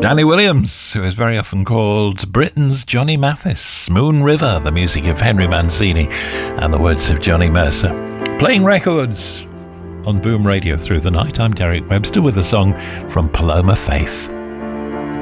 Danny Williams, who is very often called Britain's Johnny Mathis. Moon River, the music of Henry Mancini and the words of Johnny Mercer. Playing records on Boom Radio through the night. I'm Derek Webster with a song from Paloma Faith.